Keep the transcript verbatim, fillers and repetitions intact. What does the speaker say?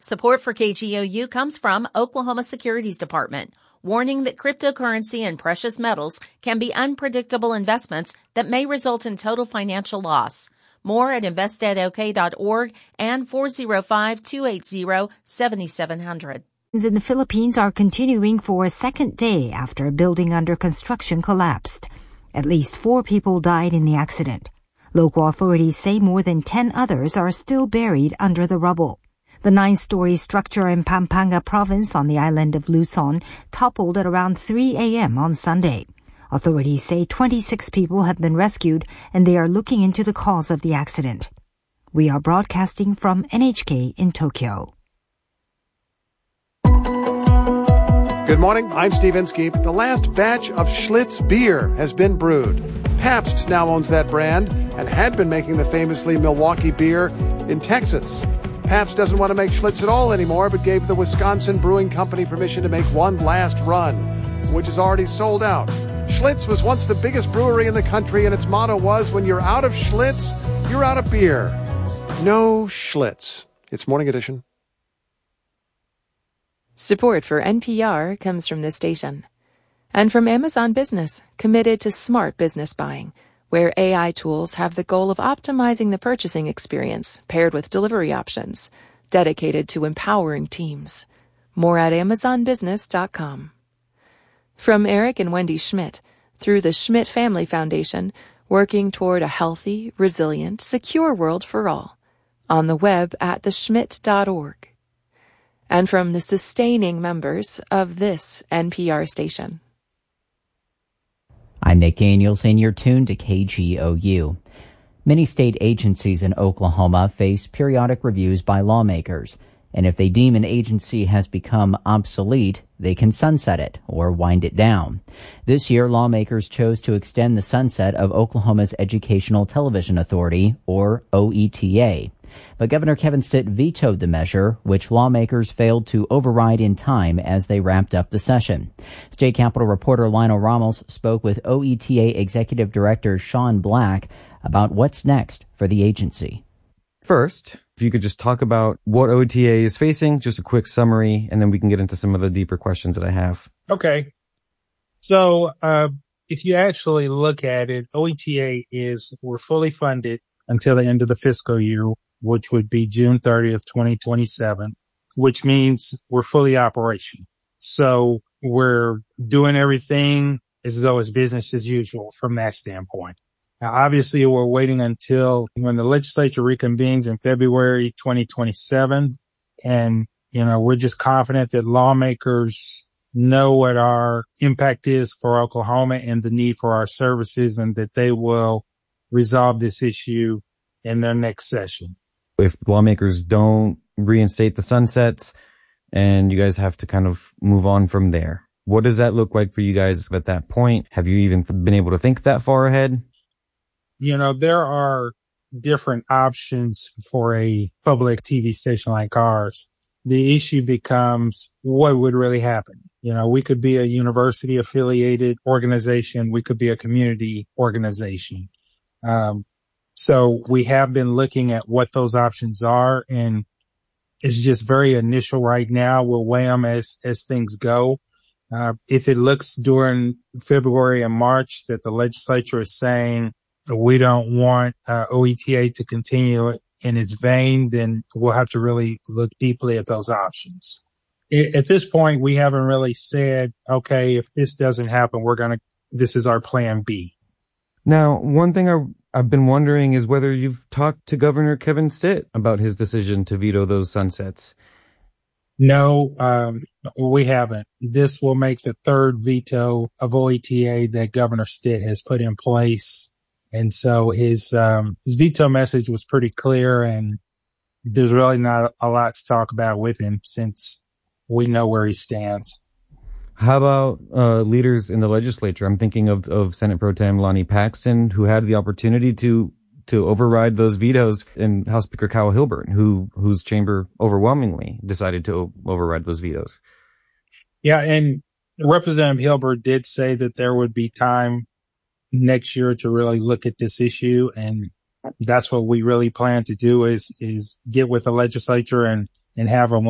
Support for K G O U comes from Oklahoma Securities Department, warning that cryptocurrency and precious metals can be unpredictable investments that may result in total financial loss. More at invested ok dot org and four oh five, two eight zero, seven seven zero zero. In the Philippines are continuing for a second day after a building under construction collapsed. At least four people died in the accident. Local authorities say more than ten others are still buried under the rubble. The nine-story structure in Pampanga province on the island of Luzon toppled at around three a.m. on Sunday. Authorities say twenty-six people have been rescued and they are looking into the cause of the accident. We are broadcasting from N H K in Tokyo. Good morning, I'm Steve Inskeep. The last batch of Schlitz beer has been brewed. Pabst now owns that brand and had been making the famously Milwaukee beer in Texas. Pabst doesn't want to make Schlitz at all anymore, but gave the Wisconsin Brewing Company permission to make one last run, which is already sold out. Schlitz was once the biggest brewery in the country, and its motto was, when you're out of Schlitz, you're out of beer. No Schlitz. It's Morning Edition. Support for N P R comes from this station. And from Amazon Business, committed to smart business buying, where A I tools have the goal of optimizing the purchasing experience paired with delivery options, dedicated to empowering teams. More at amazon business dot com. From Eric and Wendy Schmidt, through the Schmidt Family Foundation, working toward a healthy, resilient, secure world for all. On the web at the schmidt dot org. And from the sustaining members of this N P R station. I'm Nick Daniels, and you're tuned to K G O U. Many state agencies in Oklahoma face periodic reviews by lawmakers, and if they deem an agency has become obsolete, they can sunset it or wind it down. This year, lawmakers chose to extend the sunset of Oklahoma's Educational Television Authority, or O E T A. But Governor Kevin Stitt vetoed the measure, which lawmakers failed to override in time as they wrapped up the session. State Capitol reporter Lionel Ramos spoke with O E T A Executive Director Sean Black about what's next for the agency. First, if you could just talk about what O E T A is facing, just a quick summary, and then we can get into some of the deeper questions that I have. Okay. So, uh, if you actually look at it, O E T A is, we're fully funded until the end of the fiscal year, which would be June thirtieth, twenty twenty-seven, which means we're fully operational. So we're doing everything as though it's business as usual from that standpoint. Now, obviously, we're waiting until when the legislature reconvenes in February twenty twenty-seven. And, you know, we're just confident that lawmakers know what our impact is for Oklahoma and the need for our services, and that they will resolve this issue in their next session. If lawmakers don't reinstate the sunsets and you guys have to kind of move on from there, what does that look like for you guys at that point? Have you even been able to think that far ahead? You know, there are different options for a public T V station like ours. The issue becomes what would really happen. You know, we could be a university affiliated organization. We could be a community organization. Um, So we have been looking at what those options are, and it's just very initial right now. We'll weigh them as, as things go. Uh, if it looks during February and March that the legislature is saying we don't want uh, O E T A to continue in its vein, then we'll have to really look deeply at those options. I, at this point, we haven't really said, okay, if this doesn't happen, we're going to, this is our plan B. Now, one thing I I've been wondering is whether you've talked to Governor Kevin Stitt about his decision to veto those sunsets. No, um, we haven't. This will make the third veto of O E T A that Governor Stitt has put in place. And so his, um, his veto message was pretty clear, and there's really not a lot to talk about with him since we know where he stands. How about uh, leaders in the legislature? I'm thinking of, of Senate Pro Tem Lonnie Paxton, who had the opportunity to to override those vetoes, and House Speaker Kyle Hilburn, who whose chamber overwhelmingly decided to override those vetoes. Yeah, and Representative Hilburn did say that there would be time next year to really look at this issue, and that's what we really plan to do is is get with the legislature and and have them